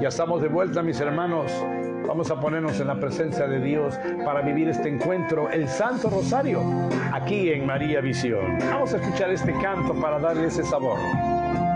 Ya estamos de vuelta, mis hermanos. Vamos a ponernos en la presencia de Dios para vivir este encuentro, el Santo Rosario, aquí en María Visión. Vamos a escuchar este canto para darle ese sabor.